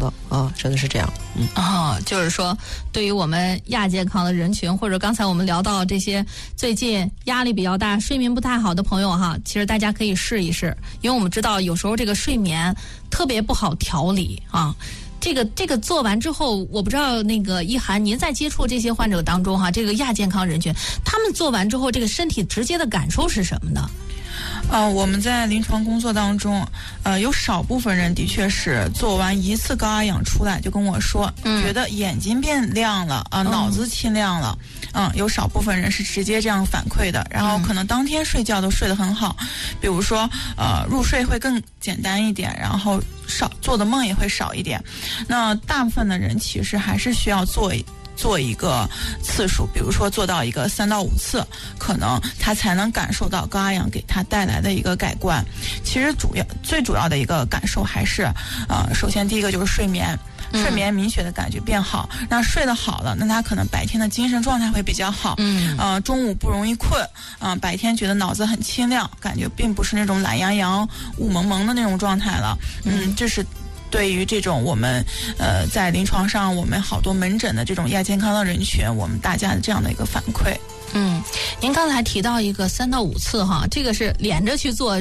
的啊，真的是这样。 就是说对于我们亚健康的人群，或者刚才我们聊到这些最近压力比较大、睡眠不太好的朋友哈，其实大家可以试一试，因为我们知道有时候这个睡眠特别不好调理啊。这个做完之后，我不知道那个一涵，您在接触这些患者当中哈，这个亚健康人群，他们做完之后，这个身体直接的感受是什么呢？ 我们在临床工作当中，有少部分人的确是做完一次高压氧出来就跟我说，觉得眼睛变亮了脑子清亮了，有少部分人是直接这样反馈的，然后可能当天睡觉都睡得很好，比如说入睡会更简单一点，然后做的梦也会少一点。那大部分的人其实还是需要做一个次数，比如说做到一个3到5次，可能他才能感受到高压氧给他带来的一个改观。其实最主要的一个感受还是首先第一个就是睡眠明显的感觉变好，那睡得好了，那他可能白天的精神状态会比较好，中午不容易困，白天觉得脑子很清亮，感觉并不是那种懒洋洋雾蒙蒙的那种状态了。这是对于这种我们在临床上我们好多门诊的这种亚健康的人群，我们大家的这样的一个反馈。 您刚才提到一个3到5次哈，这个是连着去做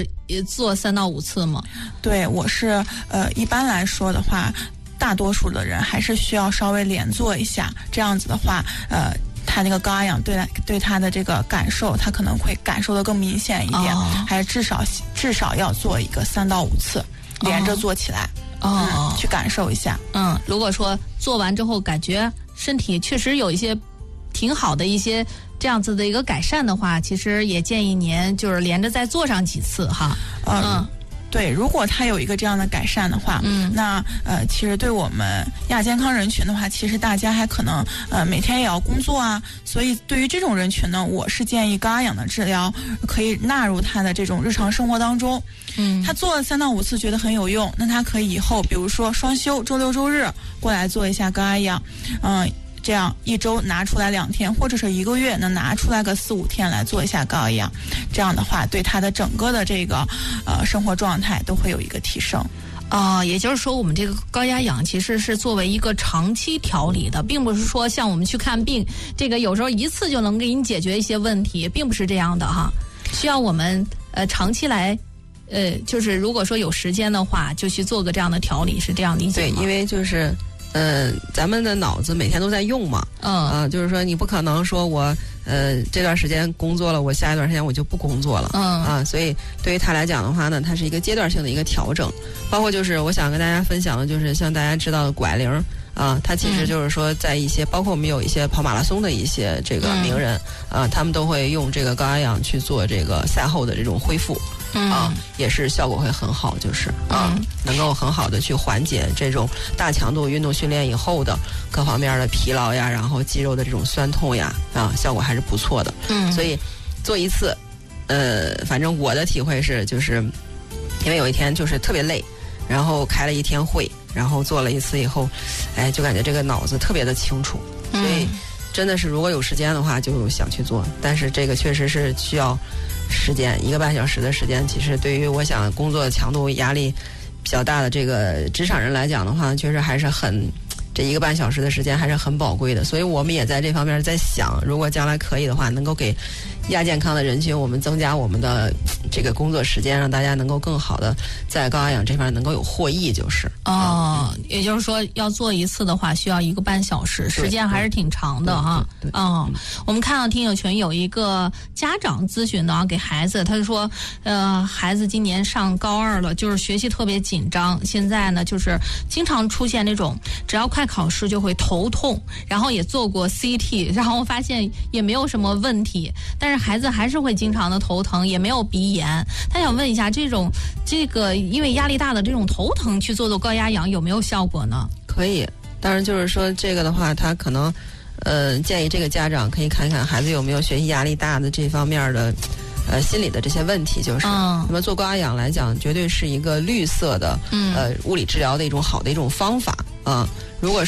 3到5次吗？对， 我是一般来说的话，大多数的人还是需要稍微连做一下，这样子的话他那个高压氧对他的这个感受，他可能会感受的更明显一点，还是至少要做一个3到5次，连着做起来。去感受一下。 如果说做完之后感觉身体确实有一些挺好的一些这样子的一个改善的话，其实也建议您就是连着再做上几次哈。 对，如果他有一个这样的改善的话，那其实对我们亚健康人群的话，其实大家还可能每天也要工作啊，所以对于这种人群呢，我是建议高压氧的治疗可以纳入他的这种日常生活当中。他做了3到5次觉得很有用，那他可以以后比如说双休周六周日过来做一下高压氧，这样1周拿出来2天，或者是1个月能拿出来个4、5天来做一下高压氧，这样的话对他的整个的这个生活状态都会有一个提升。 也就是说我们这个高压氧其实是作为一个长期调理的，并不是说像我们去看病，这个有时候一次就能给你解决一些问题，并不是这样的哈，需要我们长期来就是如果说有时间的话就去做个这样的调理，是这样理解吗？ 对，因为就是咱们的脑子每天都在用嘛，就是说你不可能说我这段时间工作了，我下一段时间我就不工作了，所以对于他来讲的话呢，它是一个阶段性的一个调整，包括就是我想跟大家分享的就是像大家知道的谷爱凌它其实就是说在一些包括我们有一些跑马拉松的一些这个名人他们都会用这个高压氧去做这个赛后的这种恢复。也是效果会很好，就是能够很好的去缓解这种大强度运动训练以后的各方面的疲劳呀，然后肌肉的这种酸痛呀，效果还是不错的。所以做一次，反正我的体会是，就是因为有一天就是特别累，然后开了1天会，然后做了1次以后，就感觉这个脑子特别的清楚，所以真的是如果有时间的话就想去做，但是这个确实是需要时间，1个半小时的时间，其实对于我想工作强度压力比较大的这个职场人来讲的话，确实还是这1个半小时的时间还是很宝贵的，所以我们也在这方面在想，如果将来可以的话，能够给亚健康的人群我们增加我们的这个工作时间，让大家能够更好的在高压氧这方面能够有获益，就是也就是说要做1次的话需要1个半小时，时间还是挺长的哈。我们看到听友群有一个家长咨询的给孩子，他就说孩子今年上高2了，就是学习特别紧张，现在呢就是经常出现那种只要快考试就会头痛，然后也做过 CT， 然后发现也没有什么问题，但是孩子还是会经常的头疼，也没有鼻炎。他想问一下，这个因为压力大的这种头疼去做高压氧有没有效果呢？ 可以，当然就是说这个的话，他可能建议这个家长可以看一看孩子有没有学习压力大的这方面的心理的这些问题，就是那么做高压氧来讲，绝对是一个绿色的物理治疗的一种好的一种方法如果说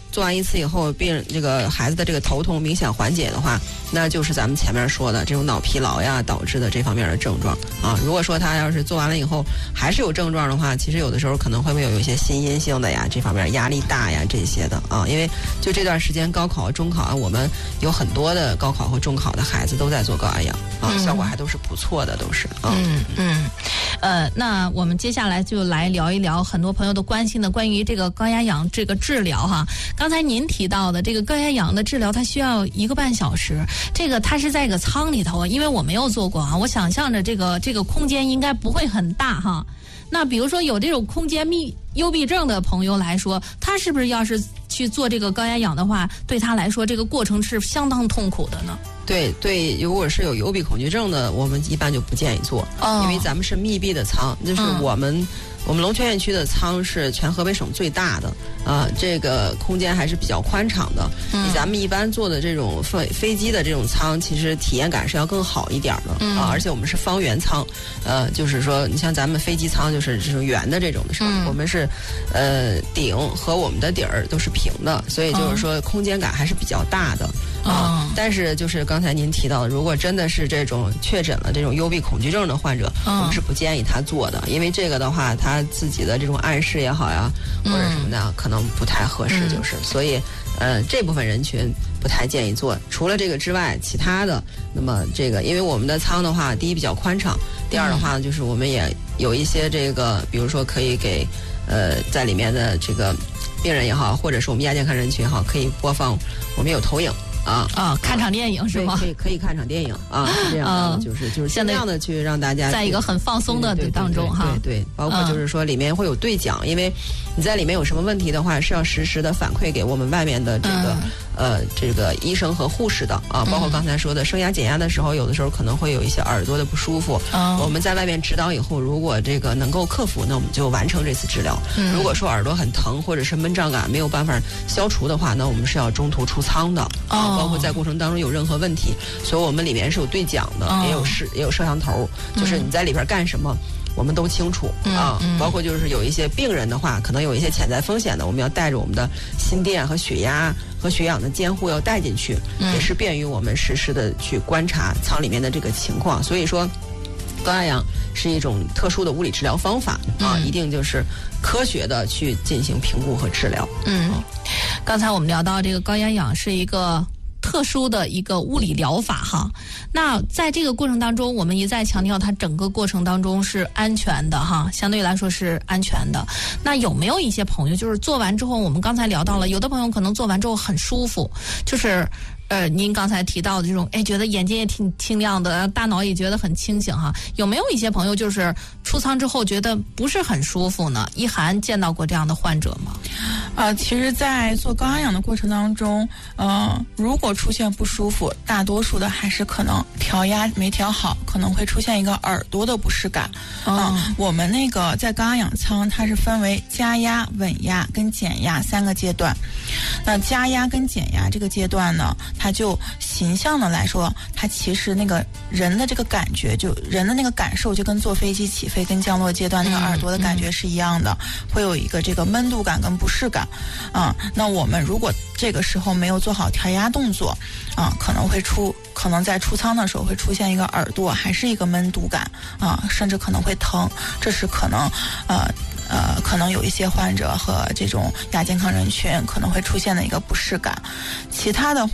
做完一次以后，这个孩子的这个头痛明显缓解的话，那就是咱们前面说的这种脑疲劳呀导致的这方面的症状啊。如果说他要是做完了以后还是有症状的话，其实有的时候可能会不会有一些心因性的呀，这方面压力大呀这些的啊。因为就这段时间高考、中考啊，我们有很多的高考和中考的孩子都在做高压氧啊，效果还都是不错的，都是啊。 那我们接下来就来聊一聊很多朋友都关心的关于这个高压氧这个治疗哈。刚才您提到的这个高压氧的治疗，它需要1个半小时，这个它是在一个舱里头，因为我没有做过啊，我想象着这个空间应该不会很大哈。那比如说有这种空间幽闭症的朋友来说，他是不是要是去做这个高压氧的话，对他来说这个过程是相当痛苦的呢？ 对，如果是有幽闭恐惧症的，我们一般就不建议做，因为咱们是密闭的舱，就是我们龙泉院区的舱是全河北省最大的这个空间还是比较宽敞的，比咱们一般坐的这种飞机的这种舱，其实体验感是要更好一点的而且我们是方圆舱，就是说你像咱们飞机舱就是这种圆的这种的时候，我们是顶和我们的底儿都是平的，所以就是说空间感还是比较大的但是就是刚才您提到的，如果真的是这种确诊了这种幽闭恐惧症的患者，我们是不建议他做的，因为这个的话他自己的这种暗示也好呀或者什么的可能不太合适，就是所以这部分人群不太建议做。除了这个之外，其他的那么这个因为我们的舱的话，第一比较宽敞，第二的话就是我们也有一些这个比如说可以给在里面的这个病人也好，或者是我们亚健康人群也好，可以播放我们有投影看场电影是吗？ 可以看场电影是这样的，就是尽量的去让大家在一个很放松的当中哈。 对，包括就是说里面会有对讲，因为你在里面有什么问题的话，是要实时的反馈给我们外面的这个医生和护士的包括刚才说的升压减压的时候，有的时候可能会有一些耳朵的不舒服，我们在外面指导以后，如果这个能够克服，那我们就完成这次治疗。如果说耳朵很疼或者是闷胀感没有办法消除的话，那我们是要中途出舱的包括在过程当中有任何问题，所以我们里面是有对讲的，也有摄像头，就是你在里边干什么我们都清楚包括就是有一些病人的话，可能有一些潜在风险的，我们要带着我们的心电和血压和血氧的监护要带进去，也是便于我们实时的去观察舱里面的这个情况。所以说高压氧是一种特殊的物理治疗方法一定就是科学的去进行评估和治疗。 刚才我们聊到这个高压氧是一个特殊的一个物理疗法哈，那在这个过程当中，我们一再强调它整个过程当中是安全的哈，相对来说是安全的。那有没有一些朋友就是做完之后，我们刚才聊到了，有的朋友可能做完之后很舒服，就是您刚才提到的这种，觉得眼睛也挺清亮的，大脑也觉得很清醒哈。有没有一些朋友就是出舱之后觉得不是很舒服呢？一涵见到过这样的患者吗？ 其实在做高压氧的过程当中，如果出现不舒服，大多数的还是可能调压没调好，可能会出现一个耳朵的不适感。我们那个在高压氧舱，它是分为加压、稳压跟减压3个阶段。那加压跟减压这个阶段呢，它就形象的来说，它其实那个人的这个感觉，就人的那个感受，就跟坐飞机起飞跟降落阶段那个耳朵的感觉是一样的，会有一个这个闷度感跟不适感。那我们如果这个时候没有做好调压动作，可能在出舱的时候会出现一个耳朵还是一个闷堵感甚至可能会疼，这是可能有一些患者和这种亚健康人群可能会出现的一个不适感。其他的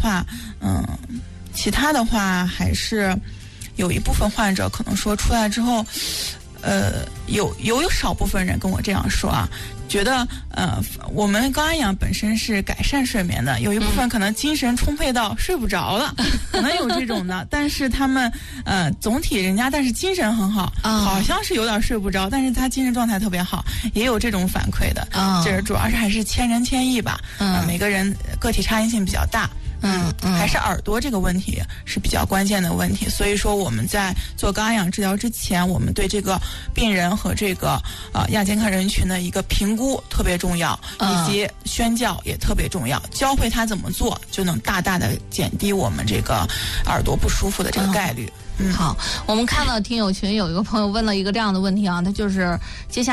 话还是有一部分患者可能说出来之后，有少部分人跟我这样说觉得我们高压氧本身是改善睡眠的，有一部分可能精神充沛到睡不着了，可能有这种的，但是他们总体人家但是精神很好，好像是有点睡不着，但是他精神状态特别好，也有这种反馈的。这主要是还是千人千异吧，每个人个体差异性比较大。还是耳朵这个问题是比较关键的问题，所以说我们在做高压氧治疗之前，我们对这个病人和这个亚健康人群的一个评估特别重要，以及宣教也特别重要，教会他怎么做，就能大大的减低我们这个耳朵不舒服的这个概率。 好，我们看到听友群有一个朋友问了一个这样的问题他就是接下来